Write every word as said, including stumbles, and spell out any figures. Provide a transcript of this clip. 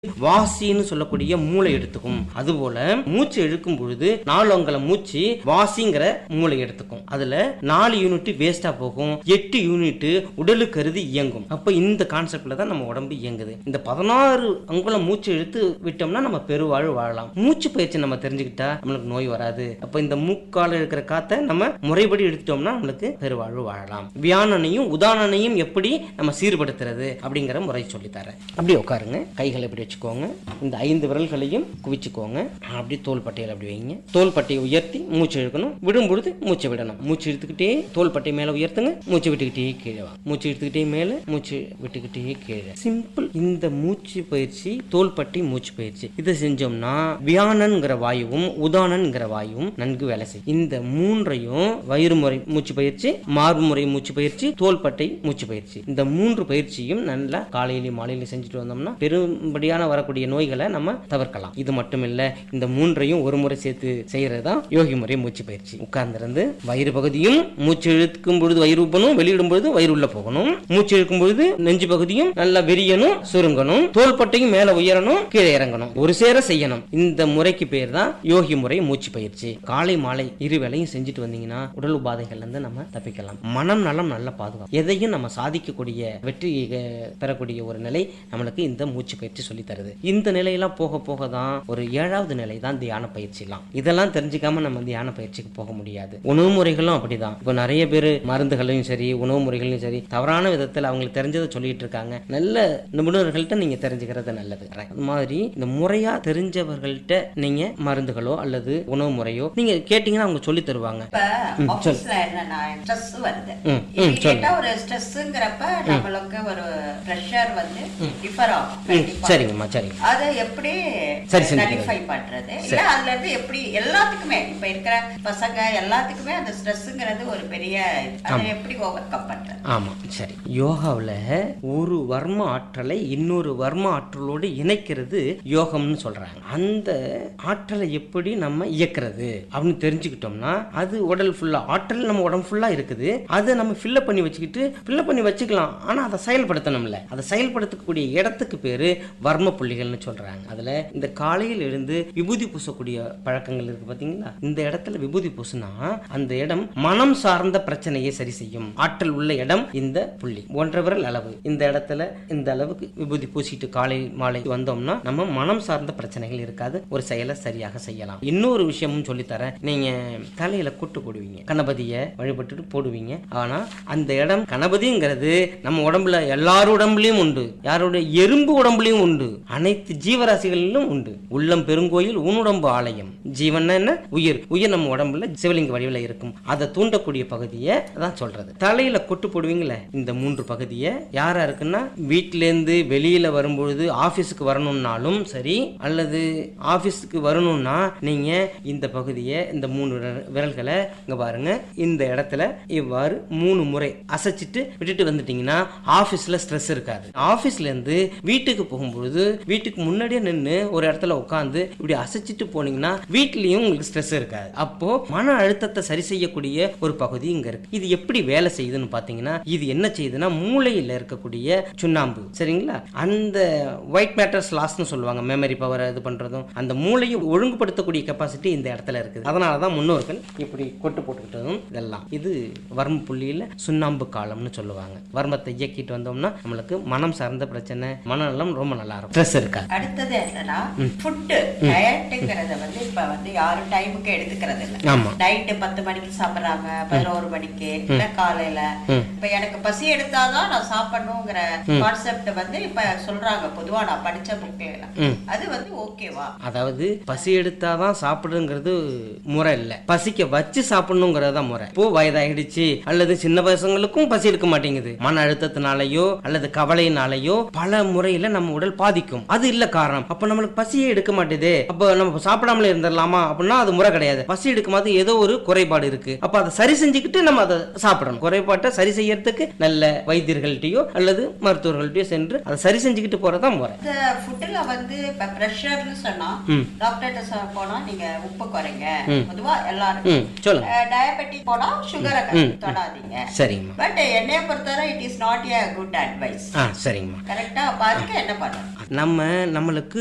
வாசின்னு சொல்லக்கூடிய மூளை எடுத்துக்கும். அதுபோல மூச்சு இழுக்கும் பொழுது நாலு அங்கல மூச்சு வாசிங்கிற மூளை எடுத்துக்கும். அதுல நாலு யூனிட் வேஸ்டா போகும், எட்டு யூனிட் உடலுக்கு கருதி இயங்கும். அப்ப இந்த கான்செப்ட்ல தான் நம்ம உடம்பு இயங்குது. இந்த பதினாறு அங்குலம் மூச்சு இழுத்து விட்டோம்னா நம்ம பெருவாழ்வு வாழலாம். மூச்சு பயிற்சி நம்ம தெரிஞ்சுக்கிட்டா நம்மளுக்கு நோய் வராது. அப்ப இந்த மூக்கால இருக்கிற காத்தை நம்ம முறைப்படி எடுத்துட்டோம்னா நம்மளுக்கு பெருவாழ்வு வாழலாம். வியானனையும் உதானனையும் எப்படி நம்ம சீர்படுத்துறது அப்படிங்கிற முறை சொல்லித்தரேன். அப்படி உட்காருங்க, கைகளை எப்படி வச்சுக்கோங்க, இந்த ஐந்து விரல்களையும் குவிச்சுக்கோங்க, அப்படி தோல் பட்டையில் அப்படி வைங்க. தோல் பட்டையை உயர்த்தி மூச்சு இழுக்கணும், விடும் பொழுது மூச்சு விடணும். மூச்சு எடுத்துக்கிட்டே தோல் பட்டை மேல உயர்த்துங்க, மூச்சு விட்டுக்கிட்டே கீழே வா. மூச்சு எடுத்துக்கிட்டே மேல, மூச்சு விட்டுக்கிட்டே கீழே. சிம்பிள். இந்த மூச்சு பயிற்சி தோல் பட்டை மூச்சு பயிற்சி இதை செஞ்சோம்னா வியானன்கிற வாயுவும் உதானன்கிற வாயுவும் நன்கு வேலை செய்யும். இந்த மூன்றையும் வயிறு முறை மூச்சு பயிற்சி, மார்பு முறை மூச்சு பயிற்சி, தோல் பட்டை மூச்சு பயிற்சி, இந்த மூன்று பயிற்சியும் நல்லா காலையில மாலையில செஞ்சுட்டு வந்தோம்னா பெரும்படியான வரக்கூடிய நோய்களை நம்ம தவிர்க்கலாம். இது மட்டும் இல்ல, இந்த மூன்றையும் ஒரு முறை சேர்த்து செய்யறதுதான் யோகி முறை மூச்சு பயிற்சி. உட்கார்ந்திருந்து வயிறு பகுதியும் மூச்சு இழுக்கும் பொழுது வயிறு உப்பணும், வெளியிடும் பொழுது வயிறு உள்ள போகணும். மூச்சு இழுக்கும் பொழுது நெஞ்சு பகுதியும் நல்லா விரியணும், சுருங்கணும். தோல் பட்டையும் மேல உயரணும், கீழே இறங்கணும். ஒரு சேர செய்யணும். இந்த முறைக்கு பேர் தான் யோகி முறை மூச்சு பயிற்சி. காலை மாலை இரு வேளையும் செஞ்சுட்டு வந்தீங்கன்னா உடல் உபாதைகள்ல இருந்து நம்ம தப்பிக்கலாம். மனம் நலம் நல்ல பாதுகாப்பு. எதையும் நம்ம சாதிக்கக்கூடிய வெற்றி பெறக்கூடிய ஒரு நிலை நம்மளுக்கு இந்த மூச்சு பயிற்சி சொல்லி தருது. இந்த நிலையெல்லாம் போக போக தான் ஒரு ஏழாவது நிலை தான் தியான பயிற்சிலாம். இதெல்லாம் தெரிஞ்சுக்காம நம்ம தியான பயிற்சிக்கு போக முடியாது. உணவு முறைகளும் அப்படிதான். இப்போ நிறைய பேர் மருந்துகளையும் சரி உணவு முறைகளையும் சரி தவறான விதத்தில் அவங்களுக்கு தெரிஞ்சதை சொல்லிட்டு இருக்காங்க. நல்ல நிபுணர்கள்ட்ட நீங்க தெரிஞ்சுக்கிறது நல்லது. அது மாதிரி இந்த முறையா தெரிஞ்சவர்கள்ட்ட நீங்க மருந்துகளோ அல்லது உணவு முறையோ நீங்க கேட்டீங்கன்னா அவங்க சொல்லி தருவாங்க. சரிங்கம்மா, சரிங்க. அதை எப்படி நலிஃபை பண்றது, இல்ல அதுல இருந்து எப்படி எல்லாத்துக்குமே இப்ப இருக்கிற பசங்க எல்லாத்துக்குமே அந்த ஸ்ட்ரெஸ்ங்கிறது ஒரு பெரிய, அதை எப்படி ஓவர் கம் பண்றது? ஆமா, சரி. யோகாவுல ஒரு வர்ம ஆற்றலை இன்னொரு வர்ம ஆற்றலோடு இணைக்கிறது யோகம்னு சொல்றாங்க. அந்த ஆற்றலை எப்படி நம்ம இயக்கிறது அப்படின்னு தெரிஞ்சுக்கிட்டோம்னா அது உடல் ஃபுல்லா ஆற்றல் நம்ம உடம்பு ஃபுல்லா இருக்குது. அதை நம்ம ஃபில்லப் பண்ணி வச்சுக்கிட்டு ஃபில்லப் பண்ணி வச்சுக்கலாம். ஆனா அதை செயல்படுத்தணும்ல. அதை செயல்படுத்தக்கூடிய இடத்துக்கு பேரு வர்ம புள்ளிகள்னு சொல்றாங்க. அதுல இந்த காலையில் எழுந்து விபூதி பூசக்கூடிய பழக்கங்கள் இருக்கு பாத்தீங்களா? இந்த இடத்துல விபூதி பூசினா அந்த இடம் மனம் சார்ந்த பிரச்சனையை சரி செய்யும். ஆற்றல் உள்ள இடம் இந்த புள்ளி ஒன்றரை விரல் அளவு. இந்த இடத்துல இந்த அளவுக்கு விபூதி பூசிட்டு காலை மாலை வந்தோம்னா நம்ம மனம் சார்ந்த பிரச்சனைகள் இருக்காது. ஒரு செயலை சரியாக செய்யலாம். இன்னொரு விஷயமும் சொல்லித்தரேன். நீங்க தலையில கூட்டு போடுவீங்க, கணபதிய வழிபட்டுட்டு போடுவீங்க. ஆனா அந்த இடம் கணபதிங்கிறது நம்ம உடம்புல எல்லாரும் உடம்புலயும் உண்டு, யாருடைய எறும்பு உடம்புலயும் உண்டு, அனைத்து ஜீவராசிகளிலும் உண்டு. உள்ளம் பெருங்கோயில் உன்னுடம்பு ஆலயம். ஜீவன் என்ன? உயிர். உயிர் நம்ம உடம்புல சிவலிங்க வடிவில் இருக்கும். அதை தூண்டக்கூடிய பகுதியை தான் சொல்றது. தலையில கொட்டு போடுவீங்களே, இந்த மூன்று பகுதியை யாரா இருக்குன்னா வீட்டில இருந்து வெளியில வரும்பொழுது ஆபீஸுக்கு வரணும்னாலும் சரி அல்லது ஆபீஸுக்கு வரணும்னா நீங்க இந்த பகுதியை இந்த மூணு விரல்களை இங்க பாருங்க, இந்த இடத்துல இவ்வாறு மூணு முறை அசைச்சிட்டு விட்டுட்டு வந்துட்டீங்கன்னா ஆபீஸ்ல ஸ்ட்ரெஸ் இருக்காது. ஆபீஸ்ல இருந்து வீட்டுக்கு போகும்பொழுது வீட்டுக்கு முன்னாடியே நின்று ஒரு இடத்துல உட்காந்து இப்படி அசைச்சிட்டு போனீங்கன்னா வீட்லயும் உங்களுக்கு ஸ்ட்ரெஸ் இருக்காது. அப்போ மன அழுத்தத்தை சரி செய்யக்கூடிய ஒரு பகுதி இங்க இருக்கு. இது எப்படி வேலை செய்யுதுன்னு பாத்தீங்கன்னா இது என்ன செய்யுதுன்னா மூளையில இருக்கக்கூடிய சுண்ணாம்பு, சரிங்களா, அந்த ஒயிட் மேட்டர்ஸ் லாஸ்னு சொல்லுவாங்க, மெமரி பவர் இது பண்றதும் அந்த மூளையை ஒழுங்குபடுத்தக்கூடிய கெப்பாசிட்டி இந்த இடத்துல இருக்குது. அதனாலதான் முன்னோர்கள் இப்படி கொட்டு போட்டுக்கிட்டதும் இதெல்லாம். இது வர்ம புள்ளியில சுண்ணாம்பு காலம்னு சொல்லுவாங்க. வர்மத்தை இயக்கிட்டு வந்தோம்னா நம்மளுக்கு மனம் சார்ந்த பிரச்சனை, மனநலம் ரொம்ப நல்லா இருக்கும், ஸ்ட்ரெஸ் இருக்காது. அடுத்தது என்னன்னா ஃபுட் டயட்ங்கிறத வந்து இப்ப வந்து யாரும் டைமுக்கு எடுத்துக்கிறது இல்ல. ஆமா, நைட்டு பத்து மணிக்கு சாப்பிடுறாங்க, பதினோரு மணிக்கு, இல்ல காலையில. இப்ப எனக்கு பசி எடுத்தாதான் நான் சாப்பிடணுங்கிற கான்செப்ட் வந்து இப்ப சொல்றாங்க பொதுவா. நான் படிச்ச புக்ல அது வந்து ஓகேவா? அதாவது பசி எடுத்தாதான் சாப்பிடுங்கிறது முறை இல்ல, பசிக்க வச்சு சாப்பிடணுங்கிறதா முறை. இப்போ வயதாயிடுச்சு அல்லது சின்ன பசங்களுக்கும் பசி எடுக்க மாட்டேங்குது, மன அழுத்தத்தினாலேயோ அல்லது கவலையினாலேயோ பல முறையில நம்ம உடல் பாதிக்கும். அது இல்ல காரணம். அப்ப நம்மளுக்கு பசியே எடுக்க மாட்டேது, அப்ப நம்ம சாப்பிடாமலே இருந்துடலாமா அப்படின்னா அது முறை கிடையாது. பசி எடுக்கும் போது ஏதோ ஒரு குறைபாடு இருக்கு. அப்ப அதை சரி செஞ்சுக்கிட்டு நம்ம அதை சாப்பிடணும். குறைபாட்டை சரி செய்யறதுக்கு நல்ல வைத்தியர்கள்ட்டயோ அல்லது மருத்துவர்கள்ட்டயோ சென்று அதை சரி செஞ்சுக்கிட்டு போறதா முறை. இந்த ஃபுட்ல வந்து இப்ப பிரஷர்னு சொன்னா டாக்டர்ட்ட போனா நீங்க உப்பு குறைங்க, பொதுவா எல்லாரும் சொல்லுங்க. டயபெட்டிக் போனா சுகரை தொடாதீங்க. சரிங்க. பட் என்னைய பொறுத்தவரை it is not a good advice. சரிங்க. கரெக்டா? அப்ப அதுக்கு என்ன பண்ணணும்? நம்ம நம்மளுக்கு